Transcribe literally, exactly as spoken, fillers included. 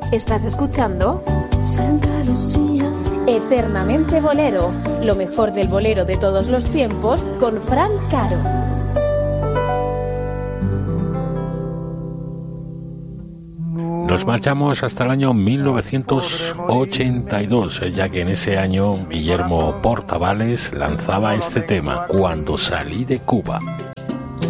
Estás escuchando Santa Lucía. Eternamente Bolero, lo mejor del bolero de todos los tiempos con Fran Caro. Nos marchamos hasta el año mil novecientos ochenta y dos, ya que en ese año Guillermo Portavales lanzaba este tema, Cuando salí de Cuba.